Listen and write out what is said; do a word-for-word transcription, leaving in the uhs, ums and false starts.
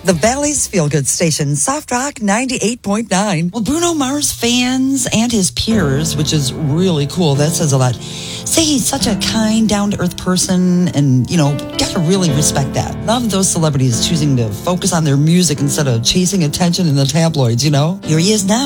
The Valley's Feel Good Station, Soft Rock ninety-eight point nine. Well, Bruno Mars fans and his peers, which is really cool, that says a lot, say he's such a kind, down-to-earth person, and, you know, gotta really respect that. Love those celebrities choosing to focus on their music instead of chasing attention in the tabloids, you know? Here he is now.